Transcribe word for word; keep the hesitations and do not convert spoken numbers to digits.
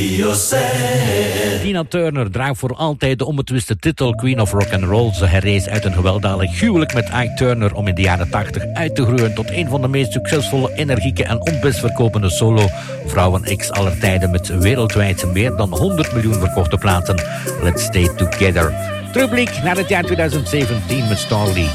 Tina Turner draagt voor altijd de onbetwiste titel Queen of Rock and Roll. Ze herrees uit een gewelddadig huwelijk met Ike Turner om in de jaren tachtig uit te groeien tot een van de meest succesvolle, energieke en onbestverkopende solo-vrouwen-acts aller tijden met wereldwijd meer dan honderd miljoen verkochte platen. Let's Stay Together. Terugblik naar het jaar twintig zeventien met Starlee.